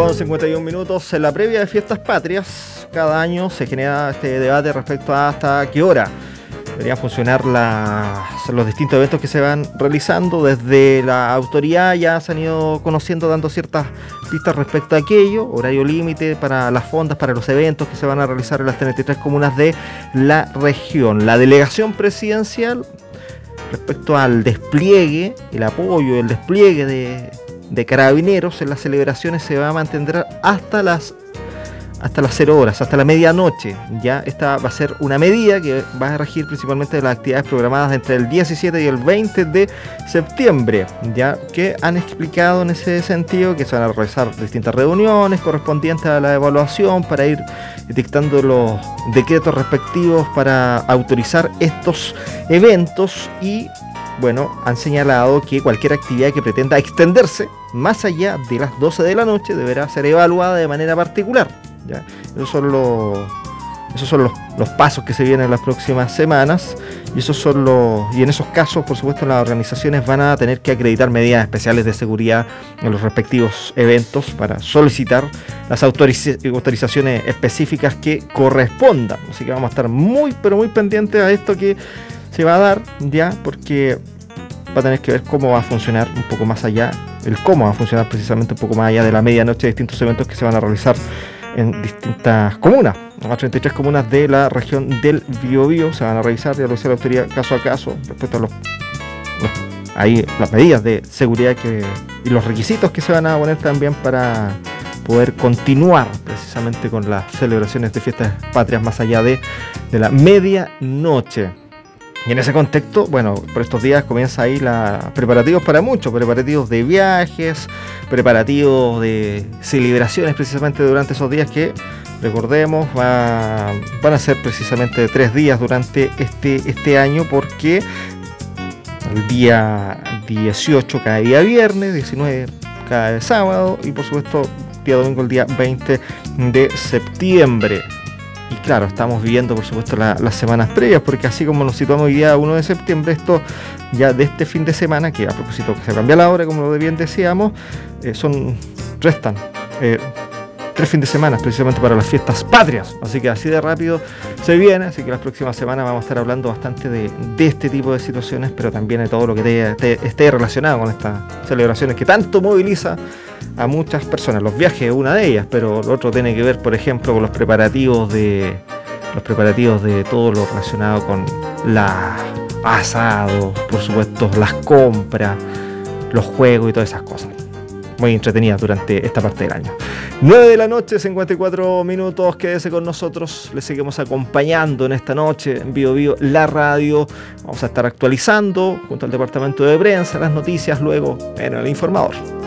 8:51. En la previa de Fiestas Patrias, cada año se genera este debate respecto a hasta qué hora deberían funcionar los distintos eventos que se van realizando. Desde la autoridad ya se han ido conociendo, dando ciertas pistas respecto a aquello: horario límite para las fondas, para los eventos que se van a realizar en las 33 comunas de la región. La delegación presidencial, respecto al despliegue, el apoyo, el despliegue de carabineros en las celebraciones, se va a mantener hasta las 0 horas, hasta la medianoche. Ya esta va a ser una medida que va a regir principalmente las actividades programadas entre el 17 y el 20 de septiembre, ya que han explicado en ese sentido que se van a realizar distintas reuniones correspondientes a la evaluación para ir dictando los decretos respectivos para autorizar estos eventos. Y bueno, han señalado que cualquier actividad que pretenda extenderse más allá de las 12 de la noche deberá ser evaluada de manera particular. ¿Ya? Esos son los pasos que se vienen en las próximas semanas, y en esos casos, por supuesto, las organizaciones van a tener que acreditar medidas especiales de seguridad en los respectivos eventos para solicitar las autorizaciones específicas que correspondan. Así que vamos a estar muy, pero muy pendientes a esto que se va a dar, ya, porque va a tener que ver cómo va a funcionar un poco más allá, cómo va a funcionar precisamente un poco más allá de la medianoche, distintos eventos que se van a realizar en distintas comunas. Las 33 comunas de la región del Biobío se van a revisar y a realizar la autoridad caso a caso respecto a las medidas de seguridad y los requisitos que se van a poner también para poder continuar precisamente con las celebraciones de Fiestas Patrias más allá de la medianoche. Y en ese contexto, bueno, por estos días comienza ahí preparativos para muchos, preparativos de viajes, preparativos de celebraciones precisamente durante esos días que, recordemos, van a ser precisamente 3 días durante este año, porque el día 18 cada día viernes, 19 cada sábado y por supuesto día domingo el día 20 de septiembre. Y claro, estamos viviendo por supuesto las semanas previas, porque así como nos situamos hoy día 1 de septiembre, esto ya de este fin de semana, que a propósito que se cambia la hora, como lo bien decíamos, restan 3 fines de semana precisamente para las Fiestas Patrias. Así que así de rápido se viene, así que las próximas semanas vamos a estar hablando bastante de este tipo de situaciones, pero también de todo lo que esté relacionado con estas celebraciones que tanto moviliza a muchas personas. Los viajes es una de ellas, pero lo otro tiene que ver, por ejemplo, con los preparativos de todo lo relacionado con la asado, por supuesto, las compras, los juegos y todas esas cosas. Muy entretenidas durante esta parte del año. 9:54. Quédese con nosotros. Les seguimos acompañando en esta noche en Biobío, la radio. Vamos a estar actualizando junto al departamento de prensa las noticias luego en El Informador.